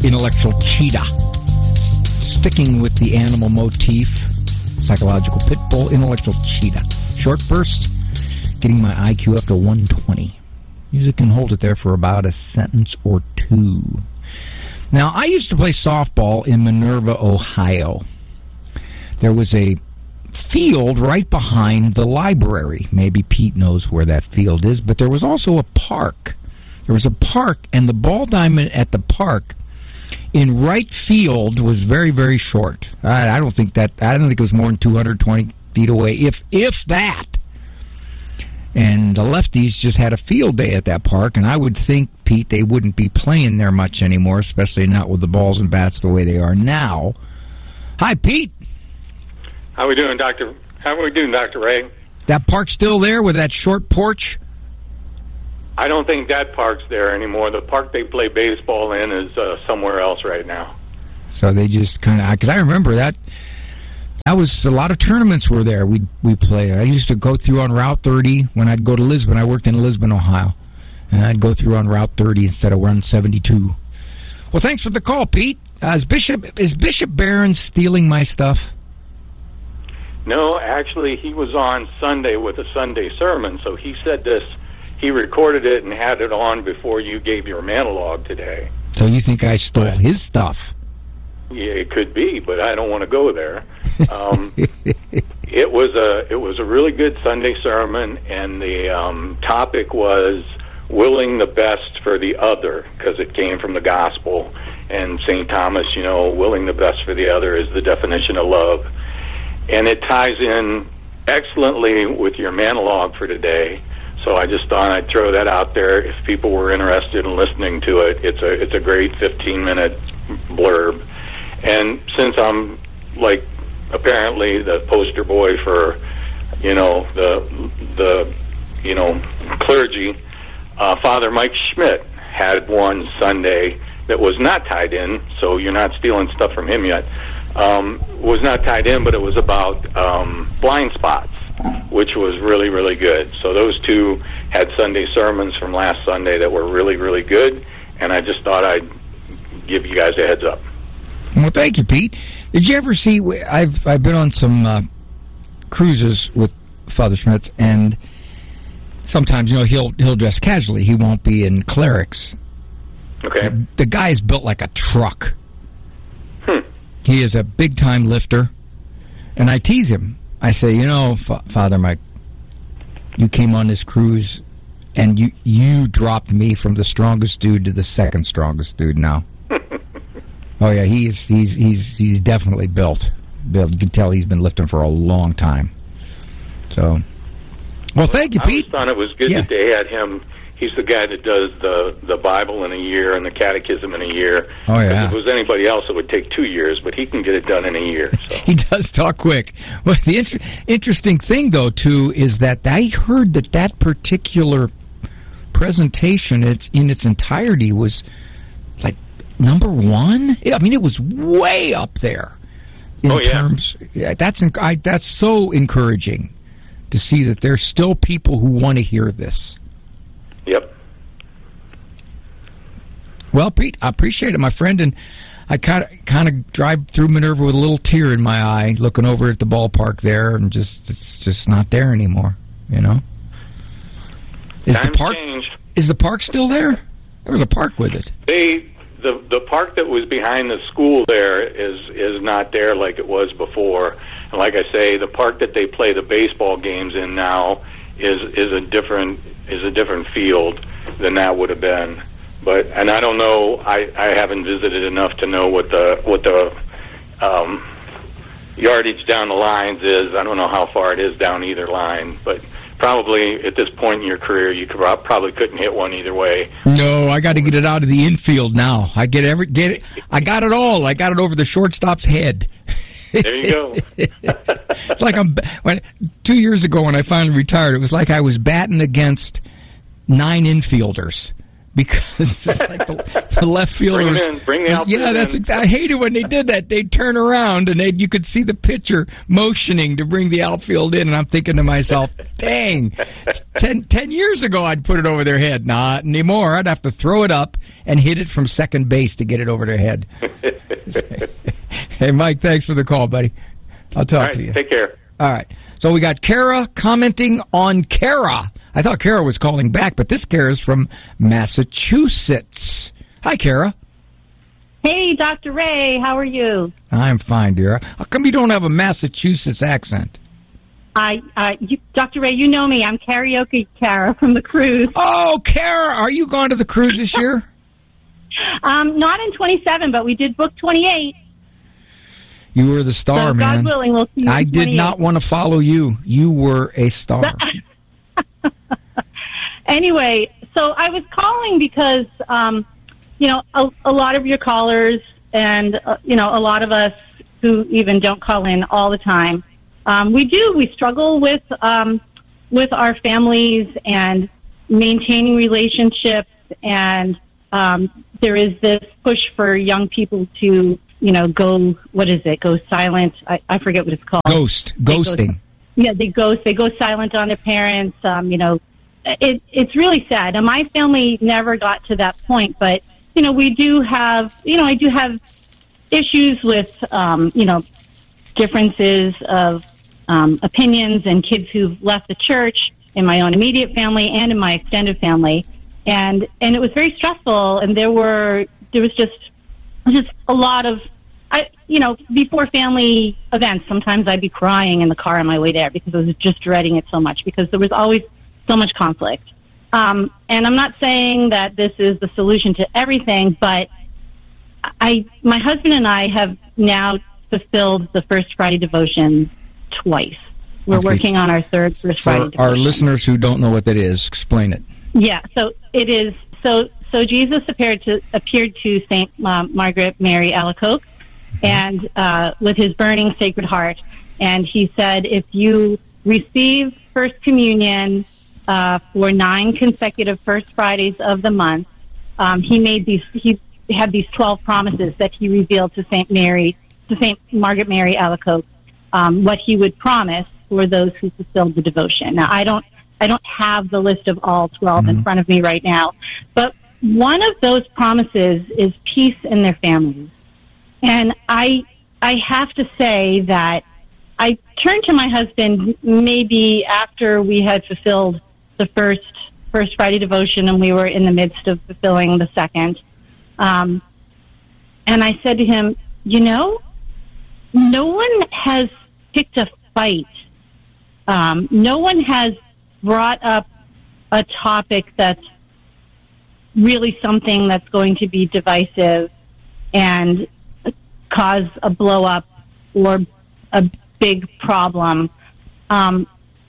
Intellectual Cheetah. Sticking with the animal motif, Psychological Pitbull, Intellectual Cheetah. Short burst, getting my IQ up to 120. Music can hold it there for about a sentence or two. Now, I used to play softball in Minerva, Ohio. There was a field right behind the library. Maybe Pete knows where that field is, but there was also a park. There was a park, and the ball diamond at the park in right field was very, very short. I don't think it was more than 220 feet away, if that. And the lefties just had a field day at that park, and I would think, Pete, they wouldn't be playing there much anymore, especially not with the balls and bats the way they are now. Hi, Pete. How we doing, Dr. Ray? That park's still there with that short porch? I don't think that park's there anymore. The park they play baseball in is somewhere else right now. So they just kind of, because I remember that was a lot of tournaments were there. We play. I used to go through on Route 30 when I'd go to Lisbon. I worked in Lisbon, Ohio, and I'd go through on Route 30 instead of Run 72. Well, thanks for the call, Pete. Is Bishop Barron stealing my stuff? No, actually, he was on Sunday with a Sunday sermon, so he said this. He recorded it and had it on before you gave your monologue today. So you think I stole his stuff? Yeah, it could be, but I don't want to go there. It was a really good Sunday sermon, and the topic was willing the best for the other, because it came from the gospel. And St. Thomas, willing the best for the other is the definition of love. And it ties in excellently with your monologue for today. So I just thought I'd throw that out there. If people were interested in listening to it, it's a great 15-minute blurb. And since I'm apparently the poster boy for the clergy, Father Mike Schmidt had one Sunday that was not tied in. So you're not stealing stuff from him yet. Was not tied in, but it was about blind spots, which was really, really good. So those two had Sunday sermons from last Sunday that were really, really good, and I just thought I'd give you guys a heads up. Well, thank you, Pete. Did you ever see, I've been on some cruises with Father Schmitz, and sometimes, he'll dress casually. He won't be in clerics. Okay. The guy's built like a truck. He is a big-time lifter, and I tease him. I say, Father Mike, you came on this cruise, and you dropped me from the strongest dude to the second strongest dude now. Oh yeah, he's definitely built. You can tell he's been lifting for a long time. So, well, thank you, Pete. I thought it was good that they had him. He's the guy that does the Bible in a year and the Catechism in a year. Oh, yeah. If it was anybody else, it would take 2 years, but he can get it done in a year. So. He does talk quick. But the interesting thing, though, too, is that I heard that particular presentation, in its entirety, was like number one. I mean, it was way up there. In terms, that's so encouraging to see that there's still people who want to hear this. Yep. Well, Pete, I appreciate it, my friend, and I kind of drive through Minerva with a little tear in my eye, looking over at the ballpark there, and it's just not there anymore. Is the park still there? There was a park with it. The park that was behind the school there is not there like it was before, and like I say, the park that they play the baseball games in now is a different field than that would have been. And I don't know. I haven't visited enough to know what the yardage down the lines is. I don't know how far it is down either line, but probably at this point in your career, you probably couldn't hit one either way. No, I got to get it out of the infield now. I get it. I got it all. I got it over the shortstop's head. There you go. It's like 2 years ago when I finally retired, it was like I was batting against 9 infielders. because it's like the left fielders. Bring the outfield in. That's I hated when they did that. They'd turn around and you could see the pitcher motioning to bring the outfield in, and I'm thinking to myself, dang, 10 years ago I'd put it over their head. Not anymore. I'd have to throw it up and hit it from second base to get it over their head. Hey, Mike, thanks for the call, buddy. I'll talk to you. Take care. All right. So we got Kara commenting on Kara. I thought Kara was calling back, but this Kara is from Massachusetts. Hi, Kara. Hey, Dr. Ray. How are you? I'm fine, dear. How come you don't have a Massachusetts accent? Dr. Ray, you know me. I'm Karaoke Kara from the cruise. Oh, Kara, are you going to the cruise this year? Not in 27, but we did book 28. You were the star, so man. God willing, we'll see you I did not want to follow you. You were a star. Anyway, so I was calling because, a lot of your callers and, a lot of us who even don't call in all the time, we struggle with our families and maintaining relationships, and there is this push for young people to go silent. I forget what it's called. Ghosting. They go silent on their parents. It's really sad. And my family never got to that point, but, we do have, I do have issues with, differences of, opinions and kids who've left the church in my own immediate family and in my extended family. And it was very stressful, and there was just a lot of, before family events, sometimes I'd be crying in the car on my way there because I was just dreading it so much because there was always so much conflict. And I'm not saying that this is the solution to everything, but my husband and I have now fulfilled the First Friday devotion twice. We're working on our third First Friday devotion. For our listeners who don't know what that is, explain it. Yeah, so it is. So Jesus appeared to Saint Margaret Mary Alacoque, and with his burning sacred heart, and he said, if you receive First Communion for 9 consecutive First Fridays of the month, he had these 12 promises that he revealed to Saint Margaret Mary Alacoque, what he would promise for those who fulfilled the devotion. Now, I don't have the list of all 12 in front of me right now, but one of those promises is peace in their families. And I have to say that I turned to my husband maybe after we had fulfilled the first Friday devotion and we were in the midst of fulfilling the second. And I said to him, no one has picked a fight. No one has brought up a topic that's really something that's going to be divisive and cause a blow up or a big problem. And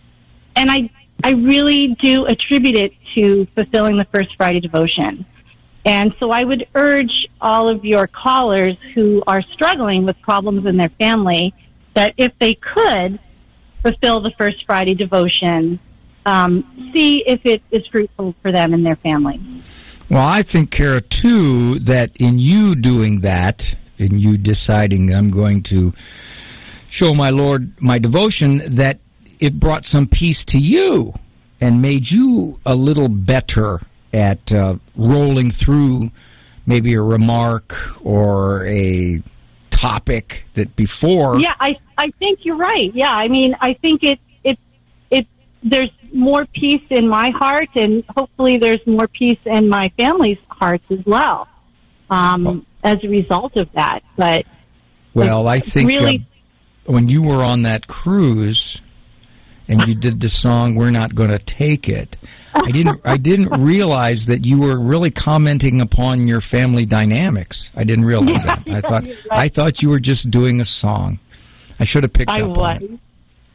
I really do attribute it to fulfilling the First Friday devotion. And so I would urge all of your callers who are struggling with problems in their family that if they could fulfill the First Friday devotion, see if it is fruitful for them and their family. Well, I think, Kara, too, that in you doing that, in you deciding I'm going to show my Lord my devotion, that it brought some peace to you and made you a little better at rolling through maybe a remark or a topic that before... Yeah, I think you're right. Yeah, I mean, I think it there's more peace in my heart, and hopefully there's more peace in my family's hearts as well, as a result of that. But well, I think really, when you were on that cruise and you did the song "We're Not Gonna Take It," I didn't realize that you were really commenting upon your family dynamics. I didn't realize that. I thought you were just doing a song. I should have picked up on it.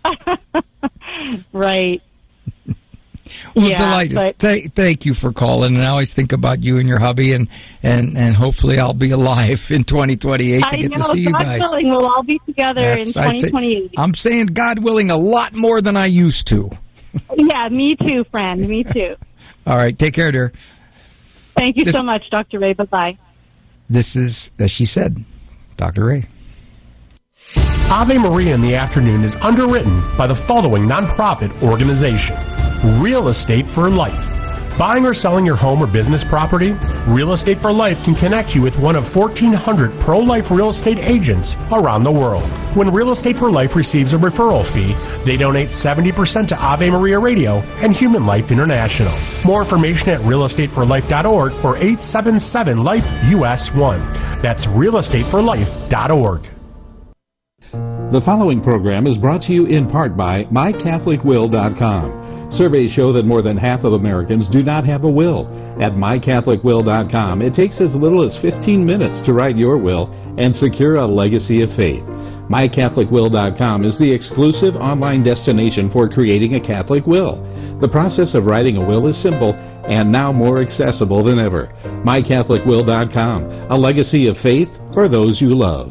Right. Well, delighted. Thank you for calling. And I always think about you and your hubby, and hopefully I'll be alive in 2028 to get to see you guys. God willing, we'll all be together in 2028. I'm saying God willing a lot more than I used to. Yeah, me too, friend. Me too. All right. Take care, dear. Thank you so much, Dr. Ray. Bye-bye. This is, as she said, Dr. Ray. Ave Maria in the Afternoon is underwritten by the following nonprofit organization: Real Estate for Life. Buying or selling your home or business property? Real Estate for Life can connect you with one of 1,400 pro-life real estate agents around the world. When Real Estate for Life receives a referral fee, they donate 70% to Ave Maria Radio and Human Life International. More information at realestateforlife.org or 877-LIFE-US1. That's realestateforlife.org. The following program is brought to you in part by MyCatholicWill.com. Surveys show that more than half of Americans do not have a will. At MyCatholicWill.com, it takes as little as 15 minutes to write your will and secure a legacy of faith. MyCatholicWill.com is the exclusive online destination for creating a Catholic will. The process of writing a will is simple and now more accessible than ever. MyCatholicWill.com, a legacy of faith for those you love.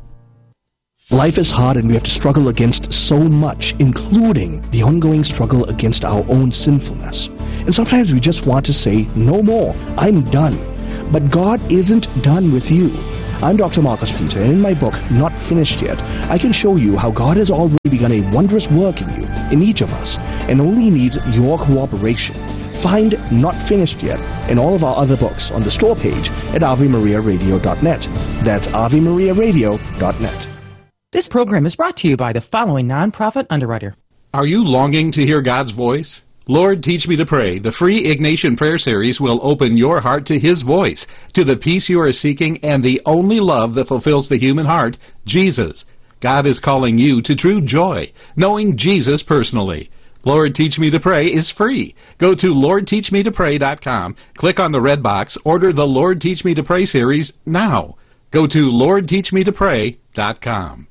Life is hard and we have to struggle against so much, including the ongoing struggle against our own sinfulness. And sometimes we just want to say, no more, I'm done. But God isn't done with you. I'm Dr. Marcus Peter, and in my book, Not Finished Yet, I can show you how God has already begun a wondrous work in you, in each of us, and only needs your cooperation. Find Not Finished Yet and all of our other books on the store page at AveMariaRadio.net. That's AveMariaRadio.net. This program is brought to you by the following nonprofit underwriter. Are you longing to hear God's voice? Lord, Teach Me to Pray, the free Ignatian Prayer Series, will open your heart to His voice, to the peace you are seeking, and the only love that fulfills the human heart, Jesus. God is calling you to true joy, knowing Jesus personally. Lord, Teach Me to Pray is free. Go to LordTeachMeToPray.com, click on the red box, order the Lord, Teach Me to Pray series now. Go to LordTeachMeToPray.com.